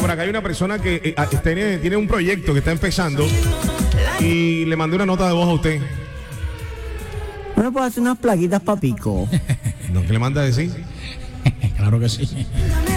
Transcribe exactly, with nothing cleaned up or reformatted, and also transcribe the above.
por acá hay una persona que eh, ah, tiene, tiene un proyecto que está empezando y le mandé una nota de voz a usted. ¿No me puede hacer unas plaquitas pa' pico? ¿No? ¿Qué le manda a decir? Claro que sí.